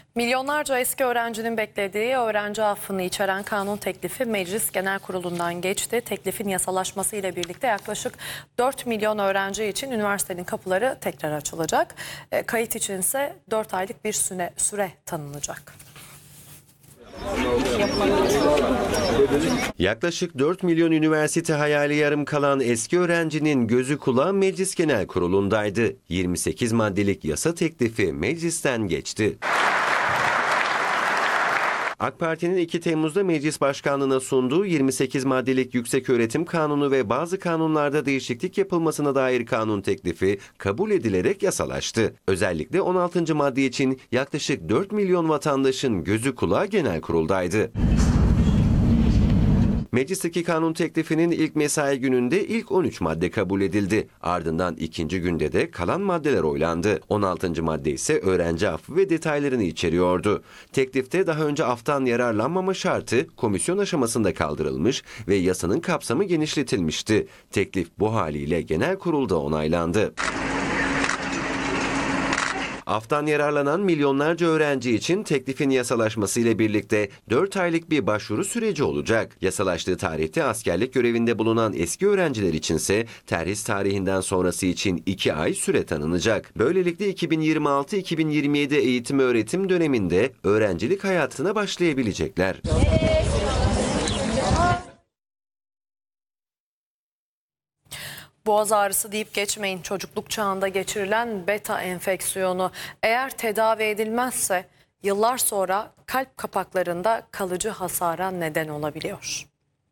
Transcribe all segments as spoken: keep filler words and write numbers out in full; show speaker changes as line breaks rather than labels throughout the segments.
Milyonlarca eski öğrencinin beklediği öğrenci affını içeren kanun teklifi Meclis Genel Kurulu'ndan geçti. Teklifin yasalaşması ile birlikte yaklaşık dört milyon öğrenci için üniversitenin kapıları tekrar açılacak. E, kayıt içinse dört aylık bir süre, süre tanınacak.
Yaklaşık dört milyon üniversite hayali yarım kalan eski öğrencinin gözü kulağı Meclis Genel Kurulu'ndaydı. yirmi sekiz maddelik yasa teklifi meclisten geçti. AK Parti'nin iki Temmuz'da Meclis Başkanlığı'na sunduğu yirmi sekiz maddelik Yükseköğretim Kanunu ve bazı kanunlarda değişiklik yapılmasına dair kanun teklifi kabul edilerek yasalaştı. Özellikle on altıncı madde için yaklaşık dört milyon vatandaşın gözü kulağı genel kuruldaydı. Meclisteki kanun teklifinin ilk mesai gününde ilk on üç madde kabul edildi. Ardından ikinci günde de kalan maddeler oylandı. on altıncı madde ise öğrenci affı ve detaylarını içeriyordu. Teklifte daha önce aftan yararlanmama şartı komisyon aşamasında kaldırılmış ve yasanın kapsamı genişletilmişti. Teklif bu haliyle genel kurulda onaylandı. Aftan yararlanan milyonlarca öğrenci için teklifin yasalaşması ile birlikte dört aylık bir başvuru süreci olacak. Yasalaştığı tarihte askerlik görevinde bulunan eski öğrenciler içinse terhis tarihinden sonrası için iki ay süre tanınacak. Böylelikle iki bin yirmi altı iki bin yirmi yedi eğitim öğretim döneminde öğrencilik hayatına başlayabilecekler.
Boğaz ağrısı deyip geçmeyin. Çocukluk çağında geçirilen beta enfeksiyonu eğer tedavi edilmezse yıllar sonra kalp kapaklarında kalıcı hasara neden olabiliyor.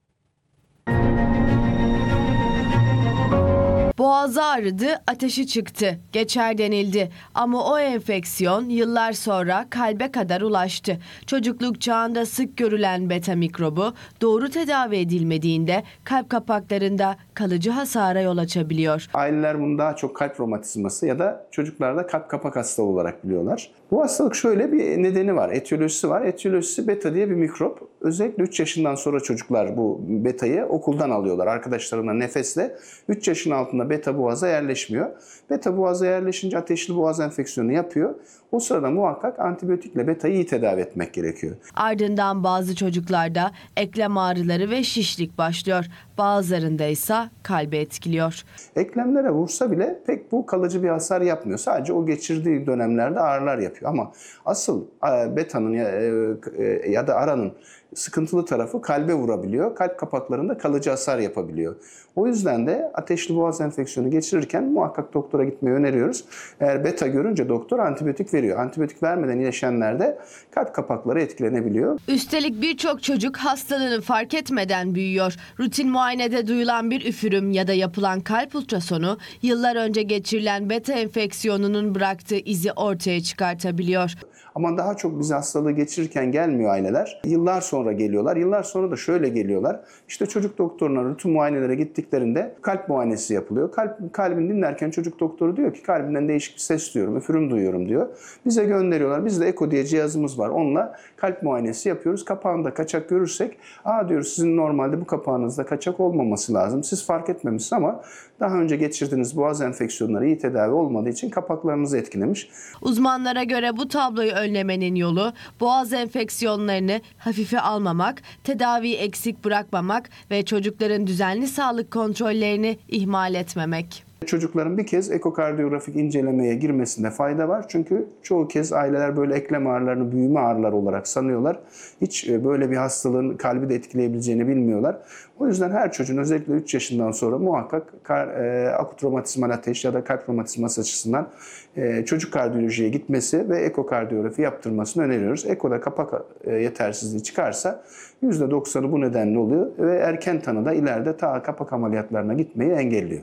Boğazı ağrıdı, ateşi çıktı, geçer denildi. Ama o enfeksiyon yıllar sonra kalbe kadar ulaştı. Çocukluk çağında sık görülen beta mikrobu doğru tedavi edilmediğinde kalp kapaklarında kalıcı hasara yol açabiliyor.
Aileler bunu daha çok kalp romatizması ya da çocuklarda kalp kapak hastalığı olarak biliyorlar. Bu hastalık şöyle bir nedeni var, etiyolojisi var. Etiyolojisi beta diye bir mikrop. Özellikle üç yaşından sonra çocuklar bu betayı okuldan alıyorlar. Arkadaşlarına nefesle üç yaşın altında beta boğaza yerleşmiyor. Beta boğaza yerleşince ateşli boğaz enfeksiyonu yapıyor. O sırada muhakkak antibiyotikle betayı iyi tedavi etmek gerekiyor.
Ardından bazı çocuklarda eklem ağrıları ve şişlik başlıyor. Bazılarında ise kalbi etkiliyor.
Eklemlere vursa bile pek bu kalıcı bir hasar yapmıyor. Sadece o geçirdiği dönemlerde ağrılar yapıyor. Ama asıl betanın ya da aranın sıkıntılı tarafı kalbe vurabiliyor. Kalp kapaklarında kalıcı hasar yapabiliyor. O yüzden de ateşli boğaz enfeksiyonu geçirirken muhakkak doktora gitmeyi öneriyoruz. Eğer beta görünce doktor antibiyotik veriyor. Antibiyotik vermeden iyileşenlerde kalp kapakları etkilenebiliyor.
Üstelik birçok çocuk hastalığını fark etmeden büyüyor. Rutin muayenede duyulan bir üfürüm ya da yapılan kalp ultrasonu yıllar önce geçirilen beta enfeksiyonunun bıraktığı izi ortaya çıkartabiliyor.
Ama daha çok biz hastalığı geçirirken gelmiyor aileler. Yıllar sonra geliyorlar. Yıllar sonra da şöyle geliyorlar. İşte çocuk doktoruna rutin muayenelere gittiklerinde kalp muayenesi yapılıyor. Kalp, kalbini dinlerken çocuk doktoru diyor ki kalbinden değişik bir ses duyuyorum, üfürüm duyuyorum diyor. Bize gönderiyorlar. Bizde Eko diye cihazımız var. Onunla kalp muayenesi yapıyoruz. Kapağında kaçak görürsek, aa diyoruz sizin normalde bu kapağınızda kaçak olmaması lazım. Siz fark etmemişsiniz ama daha önce geçirdiğiniz boğaz enfeksiyonları iyi tedavi olmadığı için kapaklarınızı etkilemiş.
Uzmanlara göre bu tabloyu önlemenin yolu boğaz enfeksiyonlarını hafife almamak, tedaviyi eksik bırakmamak ve çocukların düzenli sağlık kontrollerini ihmal etmemek.
Çocukların bir kez ekokardiyografik incelemeye girmesinde fayda var. Çünkü çoğu kez aileler böyle eklem ağrılarını büyüme ağrıları olarak sanıyorlar. Hiç böyle bir hastalığın kalbi de etkileyebileceğini bilmiyorlar. O yüzden her çocuğun özellikle üç yaşından sonra muhakkak e, akut romatizmal ateş ya da kalp romatizması açısından e, çocuk kardiyolojiye gitmesi ve ekokardiyografi yaptırmasını öneriyoruz. Ekoda kapak e, yetersizliği çıkarsa yüzde doksanı bu nedenle oluyor ve erken tanıda ileride ta kapak ameliyatlarına gitmeyi engelliyor.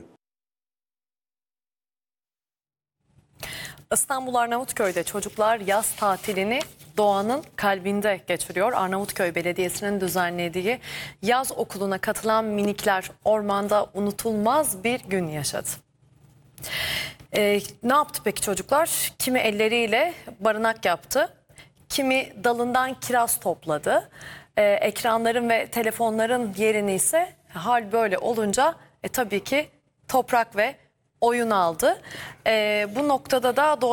İstanbul Arnavutköy'de çocuklar yaz tatilini doğanın kalbinde geçiriyor. Arnavutköy Belediyesi'nin düzenlediği yaz okuluna katılan minikler ormanda unutulmaz bir gün yaşadı. Ee, ne yaptı peki çocuklar? Kimi elleriyle barınak yaptı, kimi dalından kiraz topladı. Ee, ekranların ve telefonların yerini ise hal böyle olunca e, tabii ki toprak ve oyun aldı. Ee, bu noktada da